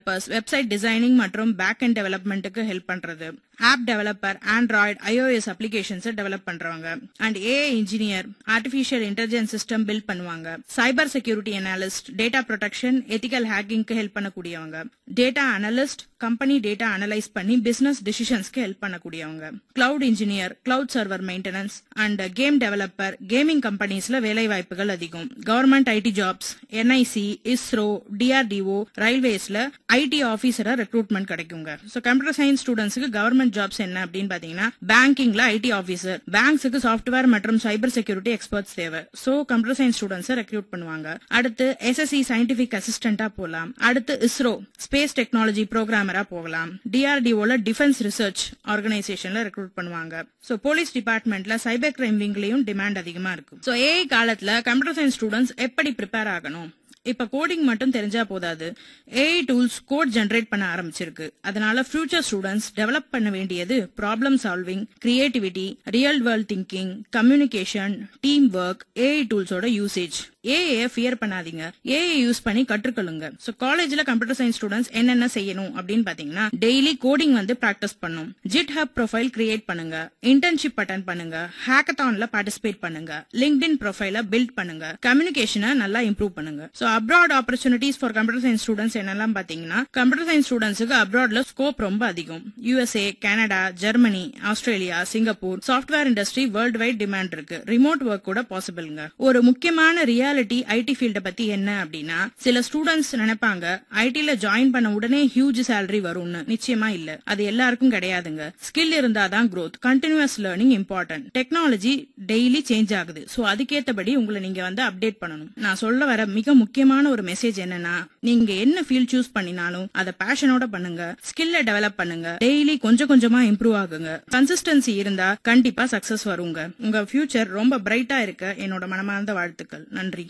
Website designing மற்றும் back and டெவலப்மெண்ட்டுக்கு help பண்றது, app developer, Android, iOS applications develop பண்றவங்க, and AI engineer, artificial intelligence system build பண்ணுவாங்க, cyber security analyst, data protection, ethical ஹேக்கிங்க்கு help பண்ணக்கூடியவங்க, data analyst, company data analyse பண்ணி business டிசிஷன்ஸ்க்கு help பண்ணக்கூடியவங்க, cloud engineer, cloud server maintenance and game developer. Gaming கம்பெனிஸ்ல வேலை வாய்ப்புகள் அதிகம். Government IT jobs, NIC, ISRO, DRDO, ரயில்வேஸ்ல ID ஆபீசரா recruitment கிடைக்குங்க. So computer science ஸ்டூடெண்ட்ஸ்க்கு government jobs என்ன அப்படின்னு பாத்தீங்கன்னா, பேங்கிங்ல ஐடி ஆபீசர், பேங்க்ஸுக்கு சாஃப்ட்வேர் மற்றும் சைபர் செக்யூரிட்டி எக்ஸ்பர்ட்ஸ் தேவை. So computer science students recruit பண்ணுவாங்க. அடுத்து எஸ்எஸ்சி சயின்டிபிக் அசிஸ்டண்டா போகலாம். அடுத்து இஸ்ரோ ஸ்பேஸ் டெக்னாலஜி ப்ரோக்ராமரா போகலாம். டிஆர்டிஓல டிஃபென்ஸ் ரிசர்ச் ஆர்கனைசேஷன்ல ரெக்ரூட் பண்ணுவாங்க. சோ போலீஸ் டிபார்ட்மெண்ட்ல சைபர் கிரைம் விங்லயும் டிமாண்ட் அதிகமா இருக்கும். சோ ஏஐ காலத்துல கம்ப்யூட்டர் சயின்ஸ் ஸ்டூடெண்ட்ஸ் எப்படி ப்ரிப்பேர் ஆகணும்? இப்ப கோடிங் மட்டும் தெரிஞ்சா போதாது. ஏஐ டூல்ஸ் கோட் ஜெனரேட் பண்ண ஆரம்பிச்சிருக்கு. அதனால ஃபியூச்சர் ஸ்டூடெண்ட்ஸ் டெவலப் பண்ண வேண்டியது problem solving, creativity, real world thinking, communication, team work, AI டூல்ஸோட usage. AI fear பண்ணாதீங்க, ஏஐ யூஸ் பண்ணி கற்றுக்கொள்ளுங்க. சோ காலேஜ்ல கம்ப்யூட்டர் சயின்ஸ் ஸ்டூடெண்ட்ஸ் என்னென்ன செய்யணும் அப்படின்னு பாத்தீங்கன்னா, டெய்லி கோடிங் பிராக்டிஸ் பண்ணும், ஜிட்ஹப் ப்ரொஃபைல் கிரியேட் பண்ணுங்க, இன்டர்ன்ஷிப் அட்டெண்ட் பண்ணுங்க, ஹேக்கத்தான்ல பார்ட்டிசிபேட் பண்ணுங்க, லிங்க்டின் ப்ரொஃபைல பில்ட் பண்ணுங்க, கம்யூனிகேஷனை நல்லா இம்ப்ரூவ் பண்ணுங்க. So abroad opportunities for computer science students என்னெல்லாம் பாத்தீங்கன்னா, கம்ப்யூட்டர் சயின்ஸ் ஸ்டூடெண்ட்ஸ்க்கு அப்ராட்ல ஸ்கோப் ரொம்ப அதிகம். USA, Canada, Germany, Australia, Singapore, software industry world wide demand இருக்கு. ரிமோட் ஒர்க் கூட பாசிபிள்ங்க. ஒரு முக்கியமான ரியாலிட்டி ஐடி ஃபீல்ட பத்தி என்ன அப்படின்னா, சில ஸ்டூடெண்ட்ஸ் நினைப்பாங்க ஐடில ஜாயின் பண்ண உடனே ஹியூஜ் சேலரி வரும்னு. நிச்சயமா இல்ல, அது எல்லாருக்கும் கிடையாதுங்க. ஸ்கில் இருந்தாதான் growth. Continuous learning important. Technology daily change ஆகுது. சோ அதுக்கேத்தபடி உங்களை நீங்க அப்டேட் பண்ணணும். நான் சொல்ல வர மிக முக்கியமான ஒரு மெசேஜ் என்னன்னா, நீங்க என்ன ஃபீல்ட் சூஸ் பண்ணினாலும் அதை பேஷனோட பண்ணுங்க, ஸ்கில்ல டெவலப் பண்ணுங்க, டெய்லி கொஞ்சம் கொஞ்சமா இம்ப்ரூவ் ஆகுங்க. கன்சிஸ்டன்சி இருந்தா கண்டிப்பா சக்சஸ் வருங்க. உங்க ஃபியூச்சர் ரொம்ப பிரைட்டா இருக்க என்னோட மனமார்ந்த வாழ்த்துக்கள். நன்றி.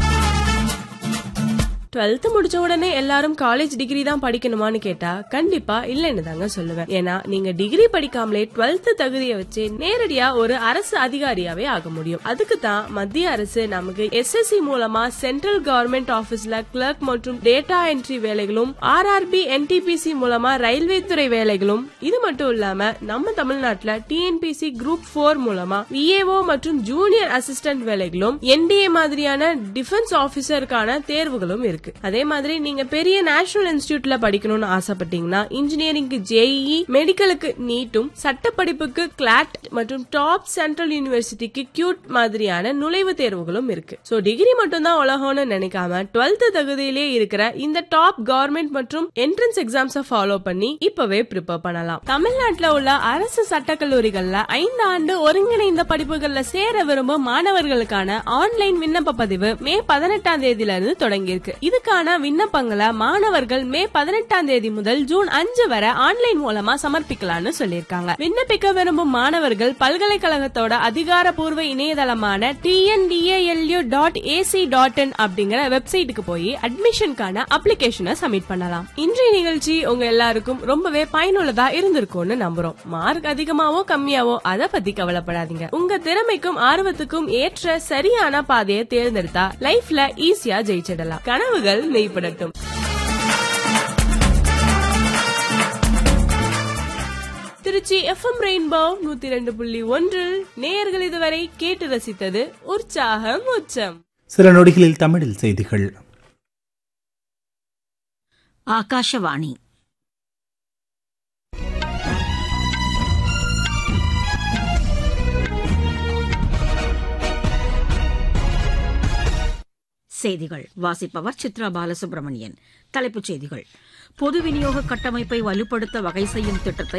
12th முடிச்ச உடனே எல்லாரும் காலேஜ் டிகிரி தான் படிக்கணுமான்னு கேட்டா கண்டிப்பா இல்லன்னு தாங்க சொல்லுவேன். ஏன்னா நீங்க டிகிரி படிக்காமலே 12th தகுதியை வச்சு நேரடியா ஒரு அரசு அதிகாரியாவே ஆக முடியும். அதுக்கு தான் மத்திய அரசு நமக்கு எஸ்எஸ்சி மூலமா சென்ட்ரல் கவர்மெண்ட் ஆபீஸ்ல கிளர்க் மற்றும் டேட்டா என்ட்ரி வேலைகளும், ஆர்ஆர்பி என்டிபிசி மூலமா ரயில்வே துறை வேலைகளும், இது மட்டும் இல்லாம நம்ம தமிழ்நாட்டுல டிஎன்பிசி குரூப் 4 மூலமா விஏஓ மற்றும் ஜூனியர் அசிஸ்டன்ட் வேலைகளும், என்டிஏ மாதிரியான டிஃபென்ஸ் ஆபீசருக்கான தேர்வுகளும் இருக்கு. அதே மாதிரி நீங்க பெரிய நேஷனல் இன்ஸ்டிடியூட்ல படிக்கணும்னு ஆசைப்பட்டீங்கன்னா இன்ஜினியரிங்க்கு ஜேஇஇ, மெடிக்கலுக்கு நீட்டும், சட்ட படிப்புக்கு கிளாட் மற்றும் டாப் சென்ட்ரல் யூனிவர்சிட்டிக்கு கியூட் மாதிரியான நுழைவுத் தேர்வுகளும் இருக்கு. சோ டிகிரி மட்டும் தான் உலகம்னு நினைக்காம 12th தகுதியிலே இருக்கிற இந்த டாப் கவர்மெண்ட் மற்றும் என்ட்ரன்ஸ் எக்ஸாம்ஸ ஃபாலோ பண்ணி இப்பவே ப்ரிப்பேர் பண்ணலாம். தமிழ்நாட்டுல உள்ள அரசு சட்டக்கல்லூரிகள்ல 5 ஆண்டு ஒருங்கிணைந்த படிப்புகள்ல சேர விரும்பும் மாணவர்களுக்கான ஆன்லைன் விண்ணப்ப பதிவு மே 18ஆம் தேதியில இருந்து தொடங்கி இருக்கு. இதுக்கான விண்ணப்பங்களை மாணவர்கள் மே 18ஆம் தேதி முதல் ஜூன் 5 வரை ஆன்லைன் மூலமா சமர்ப்பிக்கலாம்னு சொல்லிருக்காங்க. விண்ணப்பிக்க விரும்பும் மாணவர்கள் பல்கலைக்கழகத்தோட அதிகாரப்பூர்வ இணையதளமான tndalu.ac.in அப்படிங்கிற வெப்சைட்டுக்கு போய் அட்மிஷனுக்கான அப்ளிகேஷனை சப்மிட் பண்ணலாம். இன்றைய நிகழ்ச்சி உங்க எல்லாருக்கும் ரொம்பவே பயனுள்ளதா இருந்திருக்கும்னு நம்புறோம். மார்க் அதிகமாவோ கம்மியாவோ அத பத்தி கவலைப்படாதீங்க. உங்க திறமைக்கும் ஆர்வத்துக்கும் ஏற்ற சரியான பாதையை தேர்ந்தெடுத்தா லைஃப்ல ஈஸியா ஜெயிச்சிடலாம். கனவுகள் மெய்ப்படட்டும். திருச்சி FM ரெயின்போ 102.1 நேயர்கள் இதுவரை கேட்டு ரசித்தது உற்சாகம் உச்சம். சில நொடிகளில் தமிழில் செய்திகள். ஆகாஷவாணி. செய்திகள் வாசிப்பவர் சித்ரா பாலசுப்ரமணியன். தலைப்புச் செய்திகள். பொது விநியோக கட்டமைப்பை வலுப்படுத்த வகை செய்யும் திட்டத்தை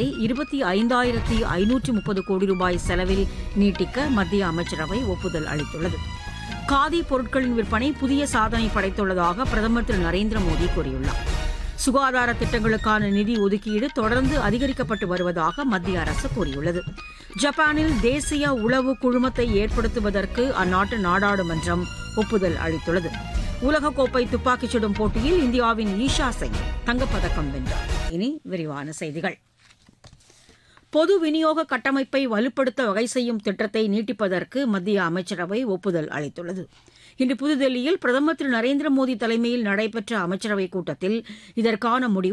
25,530 கோடி ரூபாய் செலவில் நீட்டிக்க மத்திய அமைச்சரவை ஒப்புதல் அளித்துள்ளது. காதி பொருட்களின் விற்பனை புதிய சாதனை படைத்துள்ளதாக பிரதமர் திரு நரேந்திர மோடி கூறியுள்ளார். சுகாதார திட்டங்களுக்கான நிதி ஒதுக்கீடு தொடர்ந்து அதிகரிக்கப்பட்டு வருவதாக மத்திய அரசு கூறியுள்ளது. ஜப்பானில் தேசிய உளவு குழுமத்தை ஏற்படுத்துவதற்கு அந்நாட்டு நாடாளுமன்றம் ஒப்புதல் அளித்துள்ளது. உலகக்கோப்பை துப்பாக்கிச் சுடும் போட்டியில் இந்தியாவின் ஈஷா சிங் தங்கப்பதக்கம் வென்றார். இனி விரிவான செய்திகள். பொது விநியோக கட்டமைப்பை வலுப்படுத்த வகை செய்யும் திட்டத்தை நீட்டிப்பதற்கு மத்திய அமைச்சரவை ஒப்புதல் அளித்துள்ளது. இன்று புதுதில்லியில் பிரதமர் திரு நரேந்திர மோடி தலைமையில் நடைபெற்ற அமைச்சரவைக் கூட்டத்தில் இதற்கான முடிவு